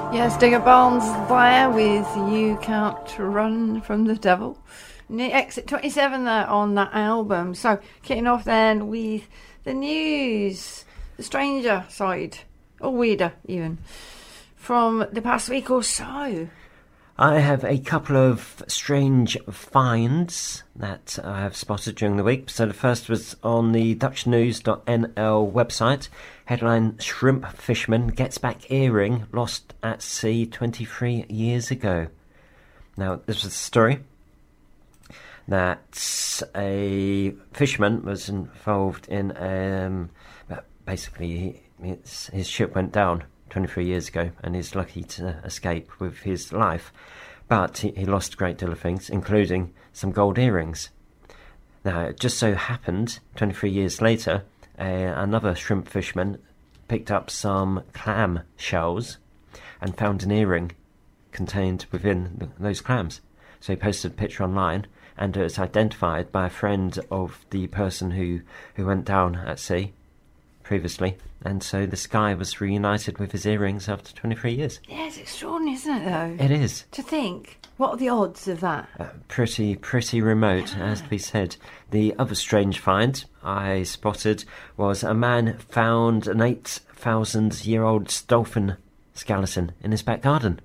Yes, Digger Barnes there with You Can't Run From the Devil. Exit 27 there on that album. So, kicking off then with the news, the stranger side, or weirder even, from the past week or so. I have a couple of strange finds that I have spotted during the week. So the first was on the DutchNews.nl website. Headline: Shrimp fisherman gets back earring lost at sea 23 years ago. Now, this was a story that a fisherman was involved in. Basically, his ship went down 23 years ago, and he's lucky to escape with his life. But he lost a great deal of things, including some gold earrings. Now, it just so happened, 23 years later, another shrimp fisherman picked up some clam shells and found an earring contained within those clams. So he posted a picture online, and it was identified by a friend of the person who went down at sea previously, and so this guy was reunited with his earrings after 23 years. Yeah, it's extraordinary, isn't it, though? It is. To think, what are the odds of that? Pretty remote, as to be said. The other strange find I spotted was a man found an 8,000-year-old dolphin skeleton in his back garden.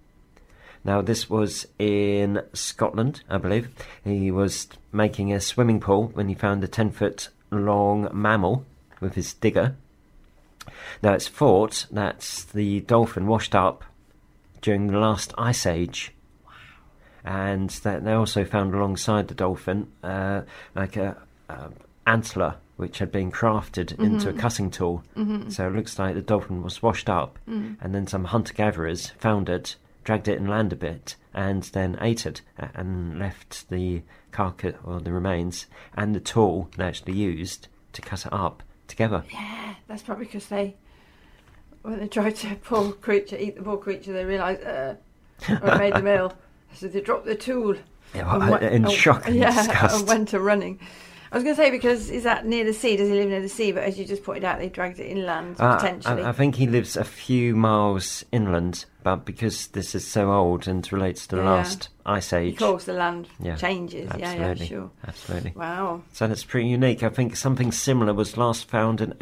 Now, this was in Scotland, I believe. He was making a swimming pool when he found a 10-foot-long mammal with his digger. Now, it's thought that the dolphin washed up during the last ice age. Wow. And that they also found alongside the dolphin like a antler which had been crafted into a cutting tool. So it looks like the dolphin was washed up, and then some hunter-gatherers found it, dragged it inland a bit, and then ate it and left the carcass or the remains and the tool they actually used to cut it up together. Yeah, that's probably because when they tried to eat the poor creature, they realised or it made them ill. So they dropped the tool. Yeah, in shock and disgust. And went to running. I was going to say, because is that near the sea? Does he live near the sea? But as you just pointed out, they dragged it inland, potentially. I think he lives a few miles inland, but because this is so old and relates to the last ice age. Of course, the land changes. Absolutely. Yeah, sure. Absolutely. Wow. So that's pretty unique. I think something similar was last found in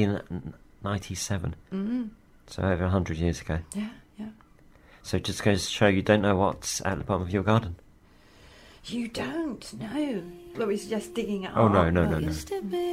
1897. So over 100 years ago. Yeah. So it just goes to show you don't know what's at the bottom of your garden. You don't know. Well, we suggest digging it up. Oh, no.